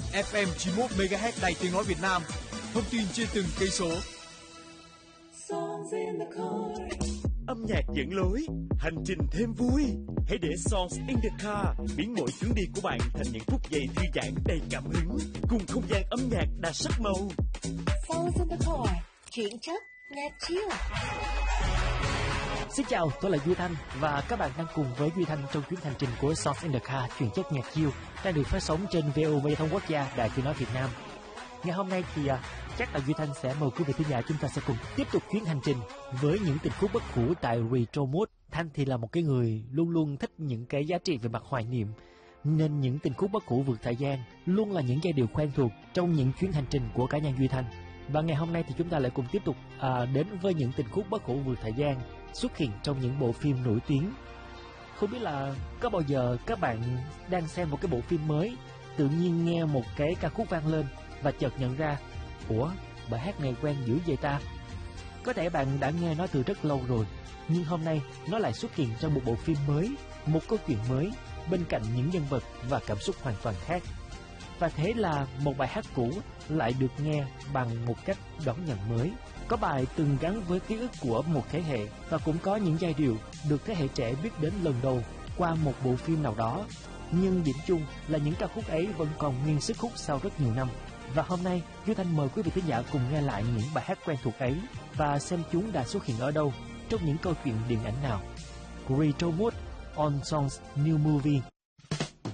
FM 91 MHz Đài Tiếng nói Việt Nam. Thông tin trên từng cây số. Âm nhạc dẫn lối, hành trình thêm vui. Hãy để Songs in the Car biến mỗi chuyến đi của bạn thành những phút giây thư giãn đầy cảm hứng, cùng không gian âm nhạc đa sắc màu. Songs in the Car, chuyển chất, nhạc chill. Xin chào, tôi là Duy Thanh và các bạn đang cùng với Duy Thanh trong chuyến hành trình của Songs in the Car chuyển chất nhạc chill đang được phát sóng trên VOV Thông Quốc gia Đài Tiếng nói Việt Nam. Ngày hôm nay thì chắc là Duy Thanh sẽ mời quý vị thính giả chúng ta sẽ cùng tiếp tục chuyến hành trình với những tình khúc bất hủ tại Retro Mood. Thanh thì là một cái người luôn luôn thích những cái giá trị về mặt hoài niệm, nên những tình khúc bất hủ vượt thời gian luôn là những giai điệu quen thuộc trong những chuyến hành trình của cá nhân Duy Thanh. Và ngày hôm nay thì chúng ta lại cùng tiếp tục đến với những tình khúc bất hủ vượt thời gian xuất hiện trong những bộ phim nổi tiếng. Không biết là có bao giờ các bạn đang xem một cái bộ phim mới, tự nhiên nghe một cái ca khúc vang lên và chợt nhận ra, ủa, bài hát này quen dữ vậy ta? Có thể bạn đã nghe nó từ rất lâu rồi, nhưng hôm nay nó lại xuất hiện trong một bộ phim mới, một câu chuyện mới, bên cạnh những nhân vật và cảm xúc hoàn toàn khác. Và thế là một bài hát cũ lại được nghe bằng một cách đón nhận mới. Có bài từng gắn với ký ức của một thế hệ, và cũng có những giai điệu được thế hệ trẻ biết đến lần đầu qua một bộ phim nào đó. Nhưng điểm chung là những ca khúc ấy vẫn còn nguyên sức hút sau rất nhiều năm. Và hôm nay, Duy Thanh mời quý vị thính giả cùng nghe lại những bài hát quen thuộc ấy và xem chúng đã xuất hiện ở đâu, trong những câu chuyện điện ảnh nào. Retro Mood on Songs New Movie.